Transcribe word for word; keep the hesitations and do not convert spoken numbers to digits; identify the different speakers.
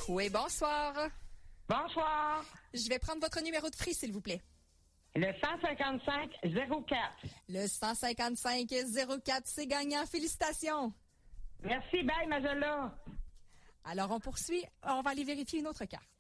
Speaker 1: Oui, bonsoir.
Speaker 2: Bonsoir.
Speaker 1: Je vais prendre votre numéro de frise, s'il vous plaît.
Speaker 2: Le cent cinquante-cinq zéro quatre.
Speaker 1: Le cent cinquante-cinq zéro quatre, c'est gagnant. Félicitations.
Speaker 2: Merci, bye, Mazola.
Speaker 1: Alors, on poursuit. On va aller vérifier une autre carte.